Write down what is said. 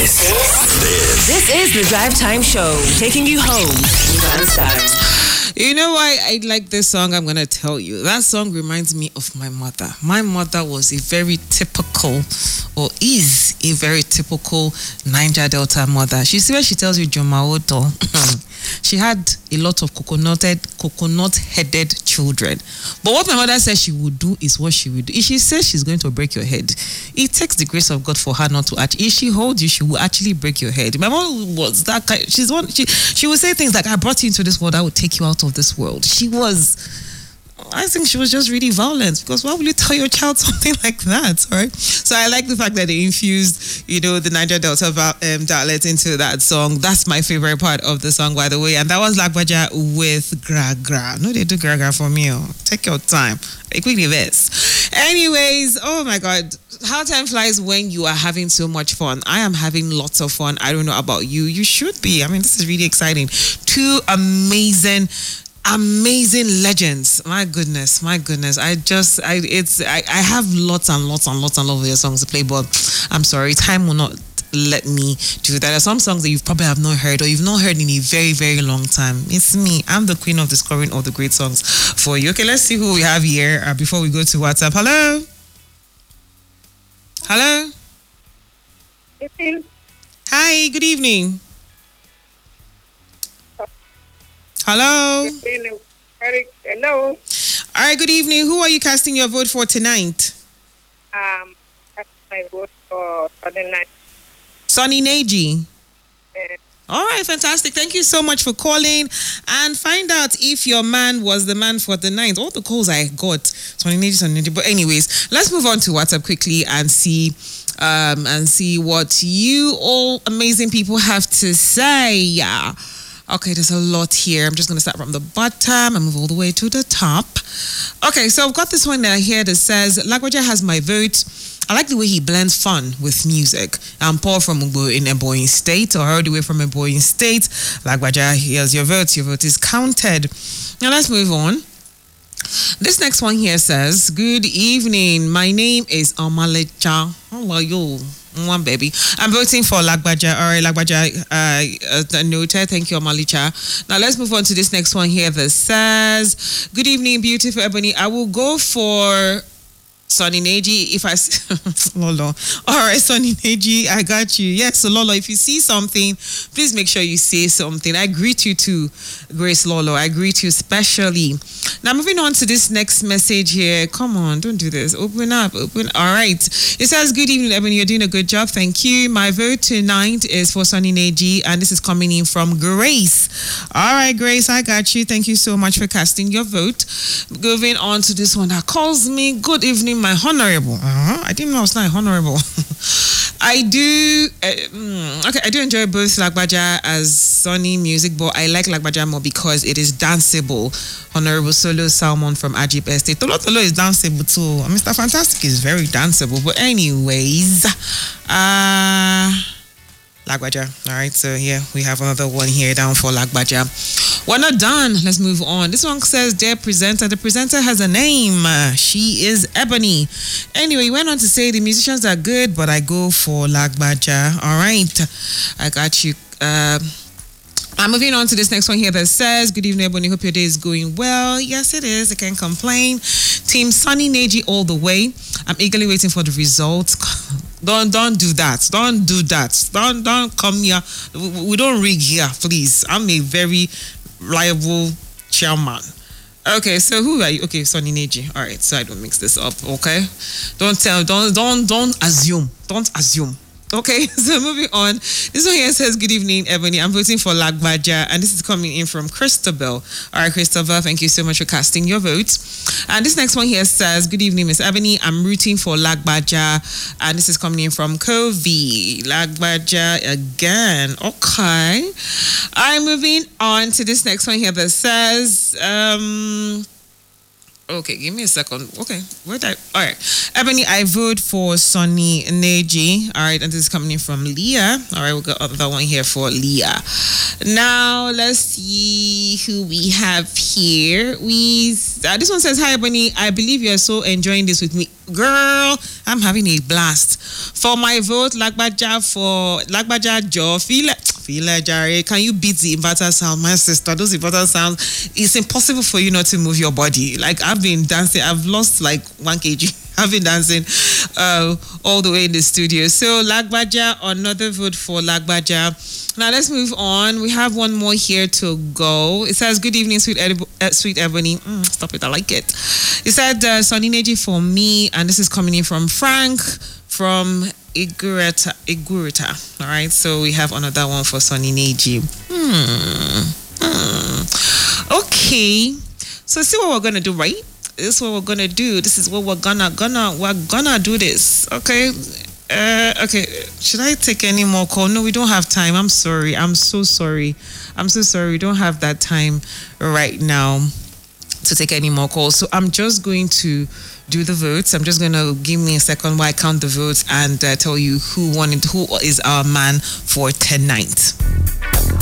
This is the Drive Time Show, taking you home non-stop. You know why I like this song? I'm going to tell you. That song reminds me of my mother. My mother was a very typical, or is a very typical Niger Delta mother. She tells you Jomaoto. She had a lot of coconut-headed children. But what my mother says she would do is what she would do. If she says she's going to break your head, it takes the grace of God for her not to actually. If she holds you, she will actually break your head. My mom was that kind. She would say things like, "I brought you into this world. I would take you out of this world." I think she was just really violent, because why would you tell your child something like that, right? So I like the fact that they infused, the Niger Delta dialect into that song. That's my favorite part of the song, by the way. And that was Lagbaja with Gra Gra. No, they do Gra Gra for me. Take your time. Quickly this. Anyways, oh my God. How time flies when you are having so much fun. I am having lots of fun. I don't know about you. You should be. I mean, this is really exciting. Two amazing legends. My goodness. I have lots of their songs to play, but I'm sorry, time will not let me do that. There are some songs that you probably have not heard, or you've not heard in a very, very long time. It's me. I'm the queen of discovering all the great songs for you. Okay, let's see who we have here before we go to WhatsApp. Hello. Hi, good evening. Hello. Hello. All right, good evening. Who are you casting your vote for tonight? I vote for Sonny Neji. All right, fantastic. Thank you so much for calling, and find out if your man was the man for the night. All the calls I got, Sonny Neji. But anyways, let's move on to WhatsApp quickly and see what you all amazing people have to say. Yeah. Okay, there's a lot here. I'm just going to start from the bottom and move all the way to the top. Okay, so I've got this one here that says, Lagbaja has my vote. I like the way he blends fun with music. I'm Paul from Ugbo in Ebonyi State, or all the way from Ebonyi State. Lagbaja, here's your vote. Your vote is counted. Now let's move on. This next one here says, good evening. My name is Omalecha. How are you? One baby. I'm voting for Lagbaja. All right, Lagbaja noted. Thank you, Omalicha. Now let's move on to this next one here that says, good evening, beautiful Ebony. I will go for Sonny Neji if I Lolo. All right, Sonny Neji, I got you. Yes, so Lolo, if you see something, please make sure you say something. I greet you too, Grace Lolo. I greet you especially. Now moving on to this next message here. Come on, don't do this. Open up. All right. It says, good evening, Ebony. You're doing a good job. Thank you. My vote tonight is for Sonny Neji, and this is coming in from Grace. All right, Grace, I got you. Thank you so much for casting your vote. Moving on to this one that calls me, good evening, my honorable. I didn't know I was not honorable. I do enjoy both Lagbaja as Sonny music, but I like Lagbaja more because it is danceable. Honorable Solo Salmon from Ajib Estate. Tolo Tolo is danceable too. Mr. Fantastic is very danceable. But anyways, Lagbaja. All right, so here we have another one here down for Lagbaja. We're not done. Let's move on. This one says, dear presenter. The presenter has a name. She is Ebony. Anyway, he went on to say the musicians are good, but I go for Lagbaja. All right, I got you. I'm moving on to this next one here that says, good evening, Ebony. Hope your day is going well. Yes, it is. I can't complain. Team Sonny Neji all the way. I'm eagerly waiting for the results. Don't do that. Don't do that. Don't come here. We don't rig here, please. I'm a very reliable chairman. Okay, so who are you? Okay, Sonny Neji. All right, so I don't mix this up. Okay, don't assume. Don't assume. Okay, so moving on. This one here says, good evening, Ebony. I'm voting for Lagbaja, and this is coming in from Christabel. All right, Christabel, thank you so much for casting your vote. And this next one here says, good evening, Miss Ebony. I'm rooting for Lagbaja, and this is coming in from Kovi. Lagbaja again. Okay. I'm moving on to this next one here that says, okay, give me a second. Okay, all right, Ebony, I vote for Sonny Neji. All right, and this is coming in from Leah. All right, we'll got another one here for Leah. Now let's see who we have here. This one says, hi Ebony, I believe you are so enjoying this with me. Girl, I'm having a blast. For my vote, Lagbaja Jo. Feel Jare. Can you beat the inverter sound? My sister, those inverter sounds, it's impossible for you not to move your body. Like, I've been dancing. I've lost like 1 kg. I've been dancing all the way in the studio. So, Lagbaja, another vote for Lagbaja. Now, let's move on. We have one more here to go. It says, good evening, Sweet Ebony. Stop it, I like it. It said, Sonny Neji for me, and this is coming in from Frank from Igurita. All right, so we have another one for Sonny Neji. Okay, so see what we're going to do, right? This is what we're going to do. This is what we're gonna do this, okay? Okay, should I take any more call? No, we don't have time. I'm sorry. I'm so sorry. We don't have that time right now to take any more calls. So I'm just going to do the votes. I'm just going to give me a second while I count the votes and tell you who is our man for tonight.